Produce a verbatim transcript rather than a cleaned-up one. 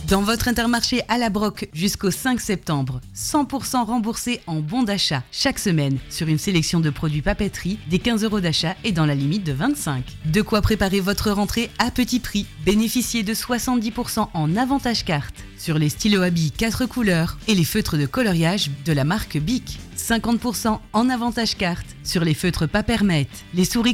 Dans votre Intermarché à la Broc jusqu'au cinq septembre, cent pour cent remboursé en bons d'achat chaque semaine sur une sélection de produits papeterie des quinze euros d'achat et dans la limite de vingt-cinq. De quoi préparer votre rentrée à petit prix. Bénéficiez de soixante-dix pour cent en avantage carte sur les stylos à billes quatre couleurs et les feutres de coloriage de la marque Bic. cinquante pour cent en avantage carte sur les feutres Papermate, les souris